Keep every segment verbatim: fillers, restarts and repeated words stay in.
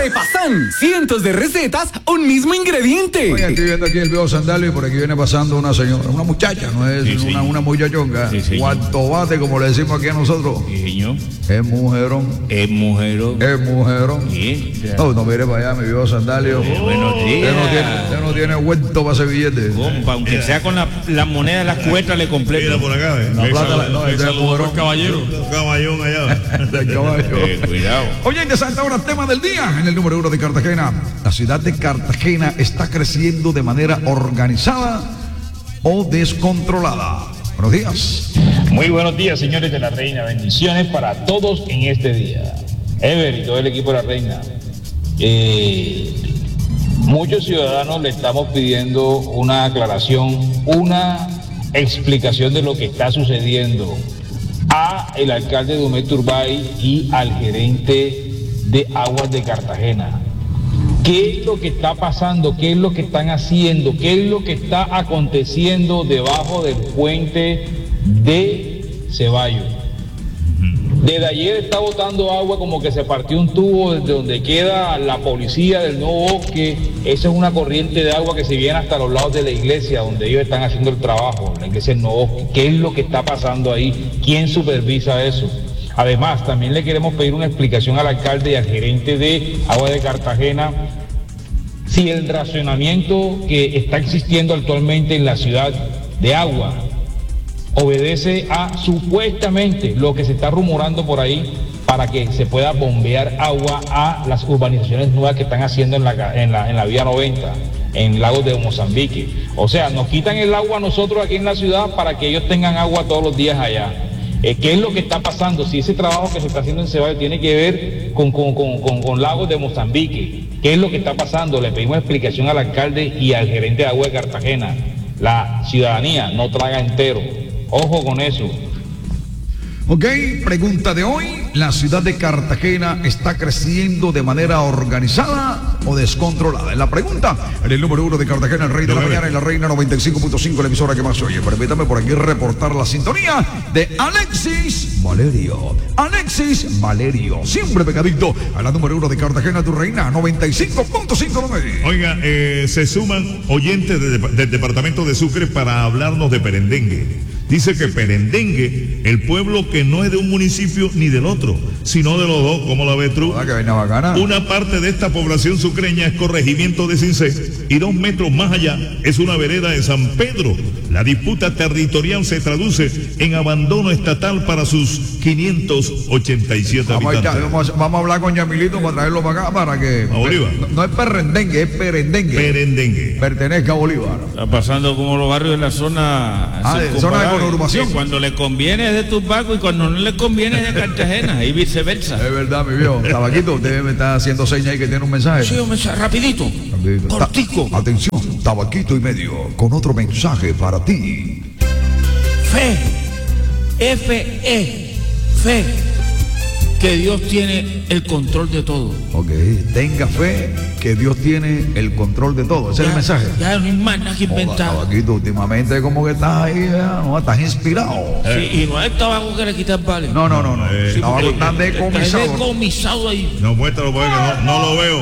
Arepasan, cientos de recetas, un mismo ingrediente. Oye, estoy viendo aquí el viejo Sandalio y por aquí viene pasando una señora, una muchacha, no es Sí, una, sí. una muchachonga. Sí, Cuarto bate, como le decimos aquí a nosotros. Sí, señor. Es mujerón, Es mujerón. es mujerón. Sí. No, no mire para allá, mi viejo Sandalio. Eh, buenos días. Usted no tiene, usted no tiene vuelto para ese billete. Compa, aunque sea con la, la moneda de la cuesta, le completo. Mira por acá, ¿eh? La plata, la- no, ese es mujerón. caballero. Un caballón allá. Del caballo. Eh, cuidado. Oye, interesante ahora tema del día en el número uno de Cartagena. La ciudad de Cartagena está creciendo de manera organizada o descontrolada. Buenos días. Muy buenos días, señores de la Reina. Bendiciones para todos en este día. Ever y todo el equipo de la Reina. Eh, muchos ciudadanos le estamos pidiendo una aclaración, una explicación de lo que está sucediendo a el alcalde de Dumé Turbay y al gerente de Aguas de Cartagena. ¿Qué es lo que está pasando? ¿Qué es lo que están haciendo? ¿Qué es lo que está aconteciendo debajo del puente de Ceballos? Desde ayer está botando agua como que se partió un tubo desde donde queda la policía del Nuevo Bosque. Esa es una corriente de agua que se viene hasta los lados de la iglesia donde ellos están haciendo el trabajo, la iglesia del Nuevo Bosque. ¿Qué es lo que está pasando ahí? ¿Quién supervisa eso? Además, también le queremos pedir una explicación al alcalde y al gerente de Agua de Cartagena si el racionamiento que está existiendo actualmente en la ciudad de agua obedece a supuestamente lo que se está rumorando por ahí para que se pueda bombear agua a las urbanizaciones nuevas que están haciendo en la, en la, en la vía noventa, en Lagos de Mozambique. O sea, nos quitan el agua a nosotros aquí en la ciudad para que ellos tengan agua todos los días allá. Eh, ¿Qué es lo que está pasando? Si ese trabajo que se está haciendo en Ceballos tiene que ver con, con, con, con, con Lagos de Mozambique. ¿Qué es lo que está pasando? Le pedimos explicación al alcalde y al gerente de Agua de Cartagena. La ciudadanía no traga entero. Ojo con eso. Ok, pregunta de hoy. ¿La ciudad de Cartagena está creciendo de manera organizada o descontrolada? Es la pregunta. En el número uno de Cartagena, el rey de la mañana, en la Reina noventa y cinco punto cinco, la emisora que más oye. Permítame por aquí reportar la sintonía de Alexis Valerio. Alexis Valerio, siempre pegadito a la número uno de Cartagena, tu Reina noventa y cinco punto cinco. Oiga, eh, se suman oyentes de- del departamento de Sucre para hablarnos de Perendengue. Dice que Perendengue, el pueblo que no es de un municipio ni del otro, sino de los dos, como la ves tú. ¿Verdad que vaina bacana? Una parte de esta población sucreña es corregimiento de Cincé y dos metros más allá es una vereda de San Pedro. La disputa territorial se traduce en abandono estatal para sus quinientos ochenta y siete Vamos a, habitantes. vamos, a, vamos a hablar con Yamilito para traerlo para acá para que... A Bolívar. No, no es Perendengue, es Perendengue. Perendengue. Pertenezca a Bolívar. Está pasando como los barrios de la zona. Ah, de circunvalar, zona de conurbación. que cuando le conviene es de Turbaco y cuando no le conviene es de Cartagena y viceversa. Es verdad, mi viejo. Tabaquito, usted me está haciendo señas ahí que tiene un mensaje. Sí, hombre, rapidito. Rapidito. Cortico. Ta- Atención, Tabaquito y medio, con otro mensaje para ti. Fe. F E. Fe. Que Dios tiene el control de todo. Ok, tenga fe que Dios tiene el control de todo. Ese es el mensaje. Ya no hay más nada que Joda, inventar. Tabaquito, últimamente como que estás ahí, ya, no, estás inspirado. Sí, y no es el tabaco que le quitan vale. No, no, no, no. Eh, Sí, Tabaco porque está está decomisado. decomisado ahí. No, muéstralo porque no, no lo veo.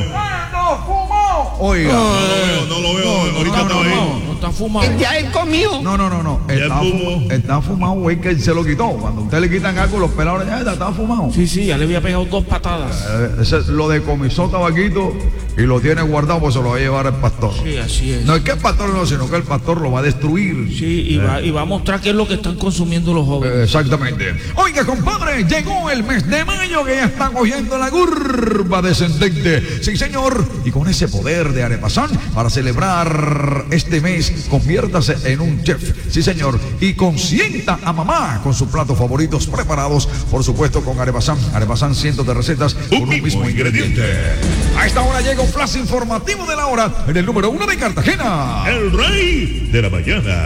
Oiga. No lo veo, no lo veo. Ahorita no, estaba no, ahí. no. No está fumado. Ya él comió. No, no, no, no. Ya Está, el fu- fumo. está fumado, güey, que él se lo quitó. Cuando usted le quitan algo, los pelados ya está, está fumado. Sí, sí, ya le había pegado dos patadas. Eh, ese lo decomisó Tabaquito y lo tiene guardado, pues se lo va a llevar el pastor. Sí, así es. No es que el pastor no, sino que el pastor lo va a destruir. Sí, y va, y va a mostrar qué es lo que están consumiendo los jóvenes. Eh, Exactamente. Oiga, compadre, llegó el mes de mayo que ya está cogiendo la curva descendente. Sí, señor. Y con ese poder de Arepasan para celebrar este mes, conviértase en un chef. Sí, señor. Y consienta a mamá con sus platos favoritos preparados, por supuesto, con Arepasan. Arepasan, cientos de recetas con un mismo ingrediente. A esta hora llega un flash informativo de la hora en el número uno de Cartagena. El rey de la mañana.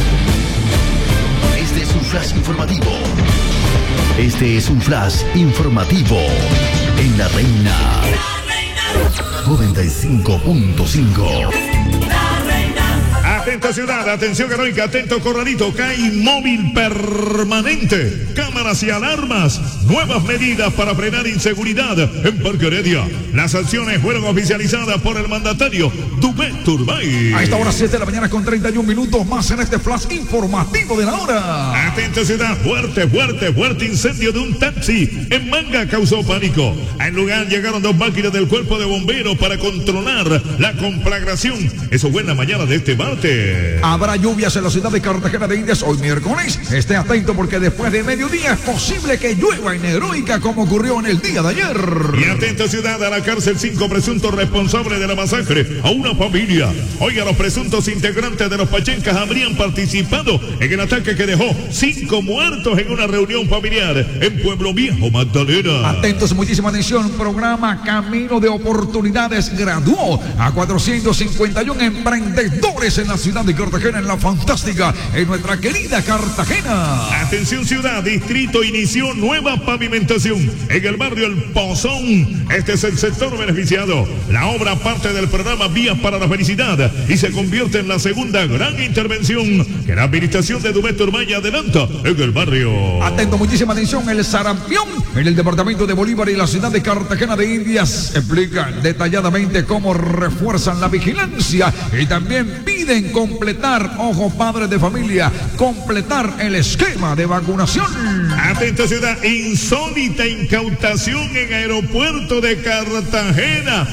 Este es un flash informativo. Este es un flash informativo en La Reina noventa y cinco punto cinco. Atento ciudad, atención heroica, atento corralito, C A I móvil permanente, cámaras y alarmas, nuevas medidas para frenar inseguridad en Parque Heredia. Las acciones fueron oficializadas por el mandatario Dubé Turbay. A esta hora siete de la mañana con treinta y un minutos más en este flash informativo de la hora. Atento ciudad, fuerte, fuerte, fuerte incendio de un taxi en Manga causó pánico. Al lugar llegaron dos máquinas del cuerpo de bomberos para controlar la conflagración. Eso fue en la mañana de este martes. Habrá lluvias en la ciudad de Cartagena de Indias hoy miércoles. Esté atento porque después de mediodía es posible que llueva en Heroica como ocurrió en el día de ayer. Y atento ciudad, a la cárcel cinco presuntos responsables de la masacre a una familia. Oiga, los presuntos integrantes de los Pachencas habrían participado en el ataque que dejó cinco muertos en una reunión familiar en Pueblo Viejo, Magdalena. Atentos, muchísima atención. Programa Camino de Oportunidades graduó a cuatrocientos cincuenta y uno emprendedores en la ciudad de Cartagena, en la fantástica, en nuestra querida Cartagena. Atención ciudad, distrito inició nueva pavimentación en el barrio El Pozón. Este es el sector beneficiado. La obra parte del programa Vías para la Felicidad y se convierte en la segunda gran intervención que la administración de Dubé Turbay adelanta en el barrio. Atento, muchísima atención. El sarampión en el departamento de Bolívar y la ciudad de Cartagena de Indias explican detalladamente cómo refuerzan la vigilancia y también piden completar, ojo padres de familia, completar el esquema de vacunación. Atento ciudad, insólita incautación en aeropuerto de Cartagena.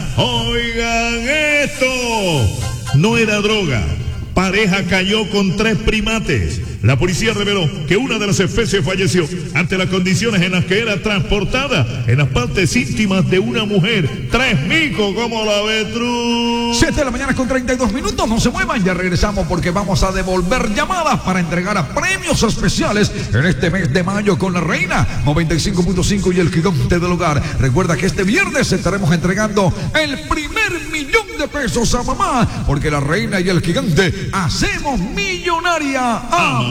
Oigan esto, no era droga. Pareja cayó con tres primates. La policía reveló que una de las especies falleció ante las condiciones en las que era transportada en las partes íntimas de una mujer. Tres micos, como la Betru. siete de la mañana con treinta y dos minutos. No se muevan, ya regresamos porque vamos a devolver llamadas para entregar a premios especiales en este mes de mayo con la Reina noventa y cinco punto cinco y el Gigante del Hogar. Recuerda que este viernes estaremos entregando el primer millón de pesos a mamá, porque la Reina y el Gigante hacemos millonaria a